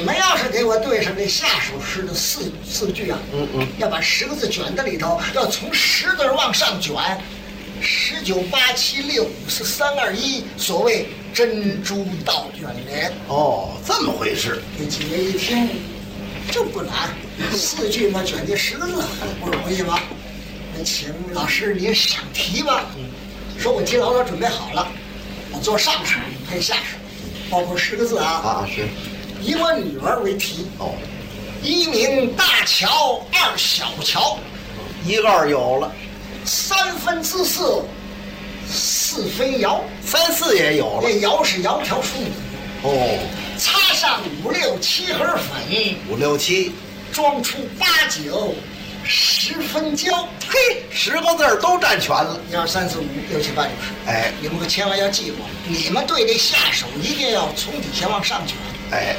你们要是给我对上这下手诗的四句啊，要把10个字卷在里头，要从10字往上卷，19、8、7、6、5、4、3、2、1，所谓珍珠倒卷帘。 哦，这么回事。 这几位一听，这不难，4句嘛，卷进10个字，不容易吧？那请老师您赏题吧。说我记牢牢准备好了，我做上手配下手，包括10个字啊。 是。 以我女儿为题。 哦。 1名大乔，2小乔。 1、2有了。 3分姿色，4分窈。 3、4也有了。 这窈是窈窕淑女。 哦。 擦上5、6、7盒粉。 5、6、7。 装出8、9、10分娇。 嘿，10个字都占全了。 1、2、3、4、5、6、7、8、9、10。 哎， 你们可千万要记住，你们对这下手一定要从底下往上卷。 哎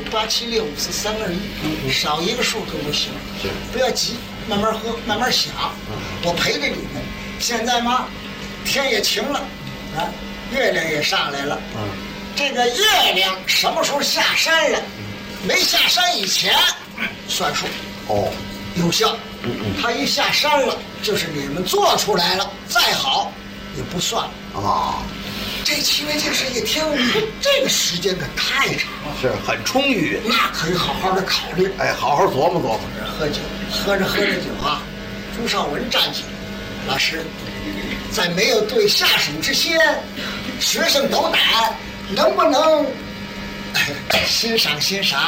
，19、8、7、6、5、4、3、2、1，少一个数都不行。 是， 不要急，慢慢喝，慢慢想。我陪着你们。现在嘛，天也晴了，啊，月亮也上来了。这个月亮什么时候下山了？没下山以前算数。 哦， 有效。它一下山了，就是你们做出来了，再好也不算了啊。 这7位进士一听，这个时间可太长了， 是很充裕， 那可以好好的考虑。 哎，好好琢磨琢磨。 喝酒，喝着酒啊，朱绍文站起来，老师，在没有对下手之先，学生斗胆，能不能欣赏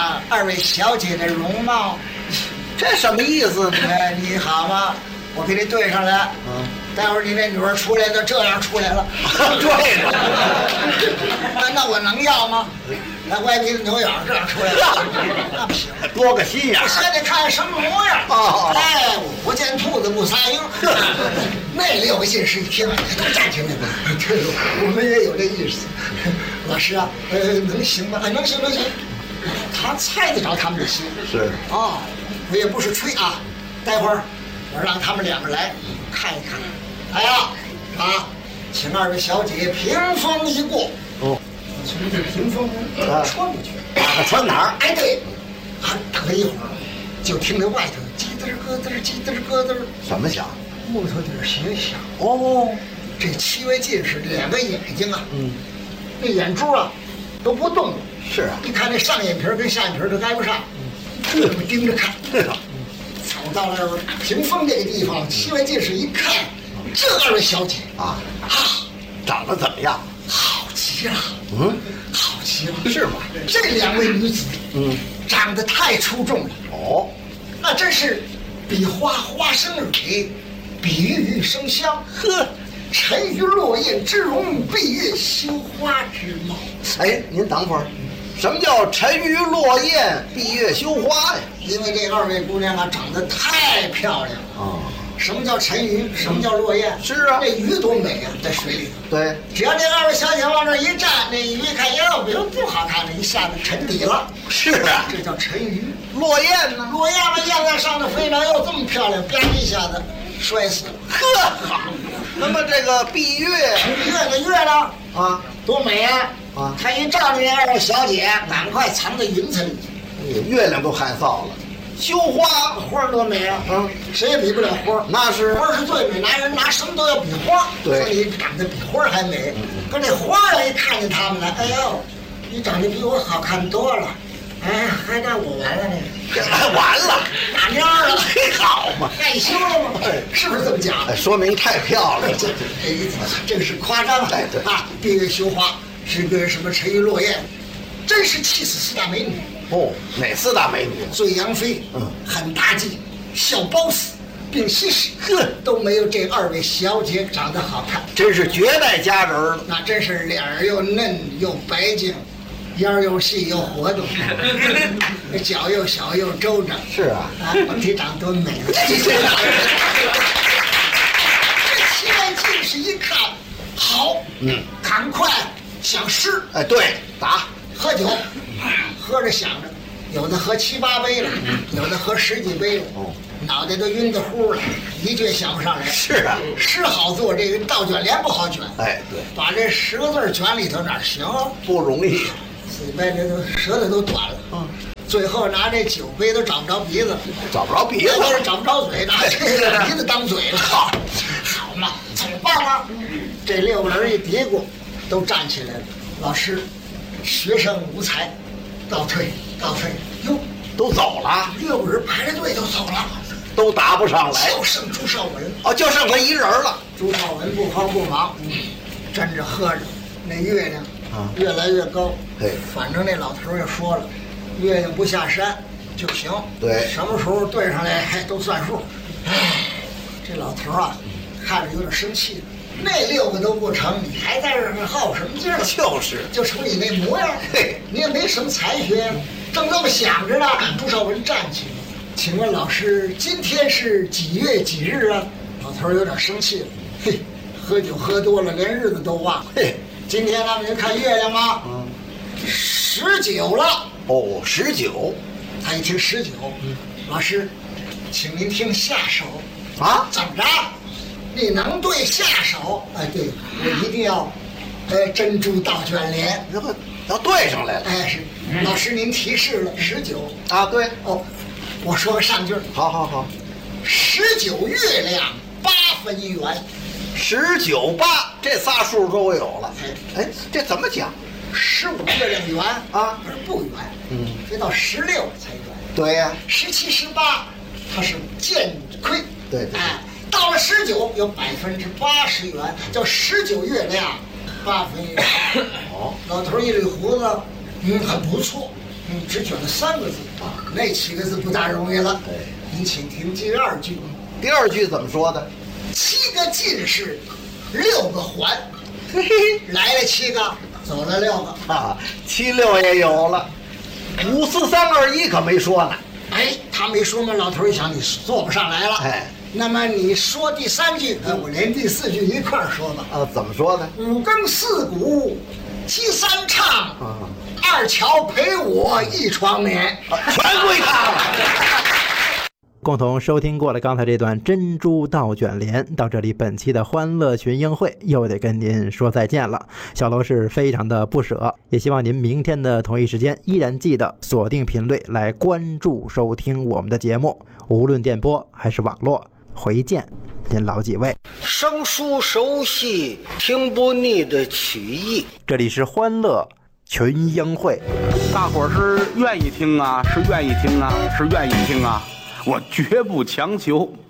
2位小姐的容貌？ 这什么意思呢？ 你好吗？我给你对上来。待会儿你那女儿出来都这样出来了。 对了。 那我能要吗？那歪鼻子扭眼这样出来了，那不行。 多个心眼。 我先得看什么模样。哎，我不见兔子不撒鹰。那6个进士一听，都站起来了。对，我们也有这意思。老师啊，能行吗？能行。他猜得着他们的心。 是。 哦，我也不是吹啊。待会儿我让他们2个来看一看。来呀，请2位小姐屏风一过。哦，从这屏风穿过去。 穿哪儿？ 哎，对，等了一会儿，就听那外头叽嘚咯嘚，叽嘚咯嘚。 什么响？ 木头底鞋响。 哦， 这7位进士2个眼睛啊，那眼珠啊都不动了。 是啊， 你看那上眼皮跟下眼皮都挨不上，这么盯着看。走到了屏风这个地方，7位进士一看，这2位小姐长得怎么样？ 好极了。好极了。 是吗？ 这2位女子，长得太出众了。 哦， 那真是比花生蕊，比玉生香。呵，沉鱼落雁之容，闭月羞花之貌。 哎，您等会儿，什么叫沉鱼落雁、闭月羞花呀？ 因为这2位姑娘啊，长得太漂亮了。什么叫沉鱼？什么叫落雁？ 是啊， 那鱼多美啊，在水里头。 对， 只要这2位小姐往这一站，那鱼一看，哟，不好看了，一下子沉底了。 是啊， 这叫沉鱼。 落雁呢？ 落雁了，雁在上头飞着，哟，这么漂亮，啪一下子摔死了。 呵，好。那么这个闭月， 月亮啊，多美啊！他一照着这2位小姐，赶快藏在云层里去。 月亮都害臊了。羞花， 花多美啊！谁也比不了花。 那是花是最美，男人拿什么都要比花。 对， 所以你长得比花还美。可这花儿一看见他们了，哎呦，你长得比我好看多了。哎，还让我完了呢。 完了， 打蔫了， 好嘛， 害羞了吗？是不是这么讲？ 说明太漂亮了。 这个是夸张。 对啊，闭月羞花是个什么沉鱼落雁，真是气死4大美女。 哦，哪4大美女？ 醉杨妃，汉妲己，小褒姒，并西施，都没有这2位小姐长得好看， 真是绝代佳人了。 那真是脸儿又嫩又白净，腰又细又活动，脚又小又周正。 是啊， 甭提长多美了。这7位进士一看，好，赶快想诗。 哎，对，打喝酒，喝着想着，有的喝7、8杯了，有的喝10几杯了，脑袋都晕得乎了，一句想不上来。 是啊， 诗好做，这个倒卷帘不好卷。 哎，对， 把这10个字卷里头哪行？ 不容易。 嘴掰这都舌头都短了。 最后拿这酒杯都找不着鼻子， 找不着鼻子， 都是找不着嘴，拿这个鼻子当嘴了。好嘛，怎么办呢？这6个人一嘀咕，都站起来了。老师，学生无才，告退，告退。哟， 都走了 ，6个人排着队都走了， 都打不上来， 就剩朱绍文。 哦，就剩他一人了。 朱绍文不慌不忙，斟着喝着，那月亮越来越高。反正那老头也说了，月亮不下山就行。 对， 什么时候对上来都算数。这老头啊，看着有点生气了。那6个都不成，你还在这儿耗什么劲儿？就瞅你那模样，你也没什么才学。正这么想着呢，朱绍文站起来，请问老师，今天是几月几日啊？老头有点生气了，嘿，喝酒喝多了，连日子都忘了。嘿，今天咱们就看月亮吗？19了。 哦，19。 他一听19，老师，请您听下手啊？ 怎么着？你能对下手？哎，对，我一定要，珍珠倒卷帘， 这不要对上来了。 哎，是，老师您提示了19 啊，对。 哦，我说个上句。 好。 19月亮8分圆 ，19、8这仨数都有了。哎，这怎么讲 ？15月亮圆啊， 而不圆，非到16才圆。 对呀 ，17、18它是渐亏。 对。 哎，到了19有80%圆，叫19月亮8分圆。 哦， 老头一捋胡子，很不错，只卷了3个字啊，那7个字不大容易了。 对， 您请听第2句。 第2句怎么说的 ？7个进士，6个还。来了7个，走了6个啊，7、6也有了，5、4、3、2、1可没说呢。 哎，他没说嘛，老头一想，你做不上来了。 哎， 那么你说第3句，我连第4句一块儿说吧。 啊，怎么说呢 ？5更4鼓，击3唱，2乔陪我一床眠， 全归他了。 共同收听过了刚才这段珍珠倒卷帘，到这里本期的欢乐群英会又得跟您说再见了。小楼是非常的不舍，也希望您明天的同一时间依然记得锁定频率来关注收听我们的节目，无论电波还是网络。回见您老几位， 生疏熟悉听不腻的曲艺。 这里是欢乐群英会， 大伙儿是愿意听啊，是愿意听啊，是愿意听啊，我绝不强求。